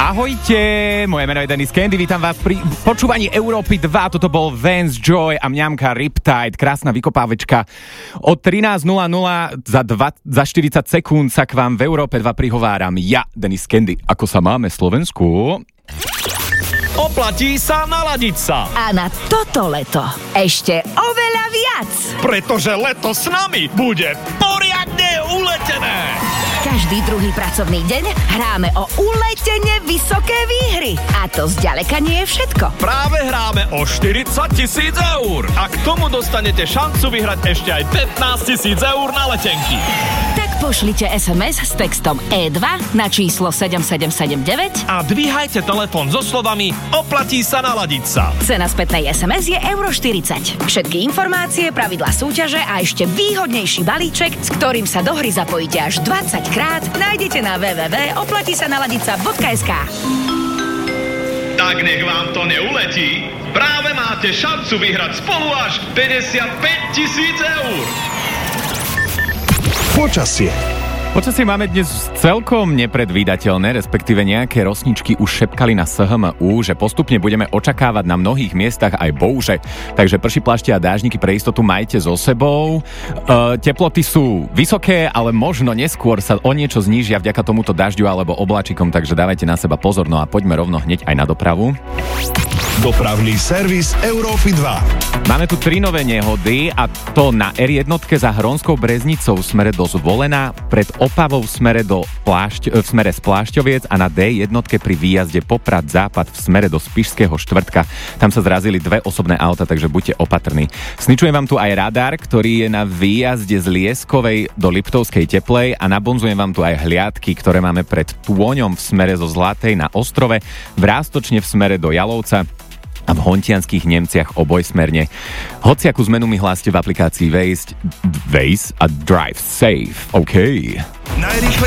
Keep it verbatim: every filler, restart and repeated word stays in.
Ahojte, moje meno je Dennis Candy, vítam vás pri počúvaní Európy dva, toto bol Vance Joy a mňamka Riptide, krásna vykopávečka. Od trinásť nula nula za, dva, za štyridsať sekúnd sa k vám v Európe dva prihováram ja, Dennis Candy. Ako sa máme Slovensku? Oplatí sa naladiť sa. A na toto leto ešte oveľa viac. Pretože leto s nami bude poriadne uletené. Každý druhý pracovný deň hráme o uletene vysoké výhry. A to zďaleka nie je všetko. Práve hráme o štyridsať tisíc eur. A k tomu dostanete šancu vyhrať ešte aj pätnásť tisíc eur na letenky. Tak pošlite es em es s textom é dva na číslo sedem sedem sedem deväť a dvíhajte telefón so slovami oplatí sa naladiť sa. Cena spätnej es em es je euro štyridsať. Všetky informácie, pravidlá súťaže a ešte výhodnejší balíček, s ktorým sa do hry zapojíte až dvadsať krát, nájdete na w w w bodka oplatí sa naladiť sa bodka es ká. Tak nech vám to neuletí. Práve máte šancu vyhrať spolu až päťdesiatpäť tisíc eur. Počasie. Počasie máme dnes celkom nepredvídateľné, respektíve nejaké rosničky už šepkali na es há em ú, že postupne budeme očakávať na mnohých miestach aj bouře. Takže prší, plášte a dážniky pre istotu majte so sebou. E, teploty sú vysoké, ale možno neskôr sa o niečo znížia vďaka tomuto dažďu alebo oblačikom, takže dávajte na seba pozor. No a poďme rovno hneď aj na dopravu. Dopravný servis Európy dva. Máme tu tri nové nehody a to na er jedna za Hronskou Breznicou v smere do Zvolena, pred Opavou v smere, do Plášť, v smere z Plášťoviec a na dé jedna pri výjazde Poprad západ v smere do Spišského štvrtka. Tam sa zrazili dve osobné auta, takže buďte opatrní. Sničujem vám tu aj radar, ktorý je na výjazde z Lieskovej do Liptovskej Teplej a nabonzujem vám tu aj hliadky, ktoré máme pred Tôňom v smere zo Zlatej na Ostrove, v Rástočne v smere do Jalovca a v Hontianských Nemciach obojsmerne. Hociakú zmenu mi hláste v aplikácii Waze, Waze a Drive Safe. OK. Najrýchlejšie